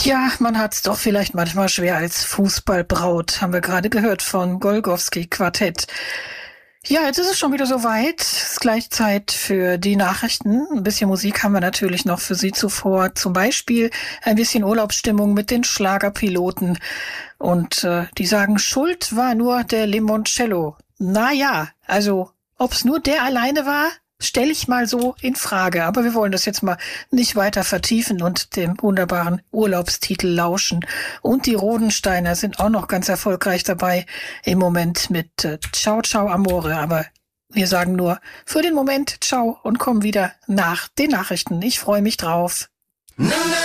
Ja, man hat's doch vielleicht manchmal schwer als Fußballbraut, haben wir gerade gehört von Golgowski Quartett. Ja, jetzt ist es schon wieder soweit. Es ist gleich Zeit für die Nachrichten. Ein bisschen Musik haben wir natürlich noch für Sie zuvor. Zum Beispiel ein bisschen Urlaubsstimmung mit den Schlagerpiloten. Und die sagen, Schuld war nur der Limoncello. Naja, also ob's nur der alleine war, stelle ich mal so in Frage. Aber wir wollen das jetzt mal nicht weiter vertiefen und dem wunderbaren Urlaubstitel lauschen. Und die Rodensteiner sind auch noch ganz erfolgreich dabei im Moment mit Ciao Ciao Amore. Aber wir sagen nur für den Moment Ciao und kommen wieder nach den Nachrichten. Ich freue mich drauf.